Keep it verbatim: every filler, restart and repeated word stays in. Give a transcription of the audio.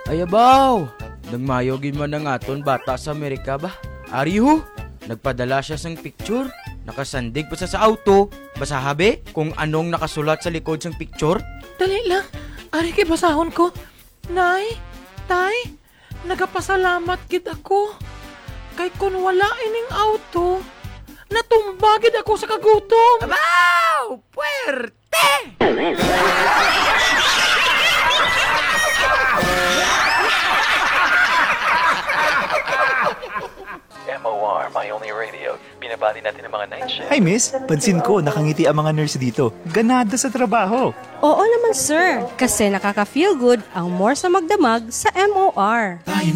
Ayabaw! Nagmayogin man ng aton bata sa Amerika ba? Ariho, nagpadala siya sang picture. Nakasandig pa sa sa auto. Basahabi kung anong nakasulat sa likod sang picture. Dali lang, ari kay basahon ko. Nay, tay, nagapasalamat gid ako. Kay kun wala ining auto, natumbagid ako sa kagutom. Abaw! Puerte! M O R, My Only Radio. Binabati natin ang mga night shift. Hi miss, pansin ko nakangiti ang mga nurse dito. Ganado sa trabaho. Oo naman sir, kasi nakaka-feel good ang more sa magdamag sa M O R.